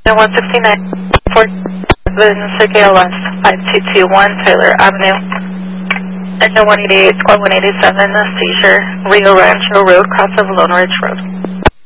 And 169 Fort Business KLS 5221 Taylor Avenue. Engine 188, squad 187, seizure, Rio Rancho Road, cross of Lone Ridge Road.